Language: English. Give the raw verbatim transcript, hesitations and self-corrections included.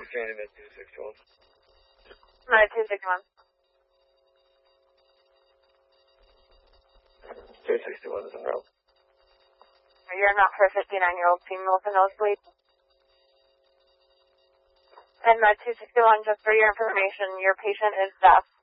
standing at two sixty-one. I'm at two sixty-one. two sixty-one is in route. You're not for a fifty-nine-year-old female with a nosebleed. And at two sixty-one, just for your information, your patient is deaf.